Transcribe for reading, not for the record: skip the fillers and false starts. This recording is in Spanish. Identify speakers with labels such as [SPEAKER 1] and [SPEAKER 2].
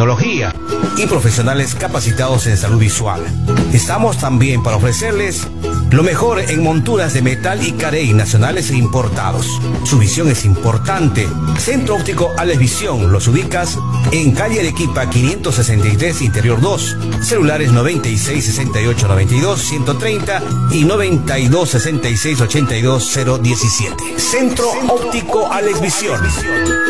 [SPEAKER 1] tecnología y profesionales capacitados en salud visual. Estamos también para ofrecerles lo mejor en monturas de metal y carey nacionales e importados. Su visión es importante. Centro Óptico Alex Visión. Los ubicas en calle Arequipa 563, Interior 2. Celulares 96 68 92 130 y 92 66 82 017. Centro Óptico Alex Visión.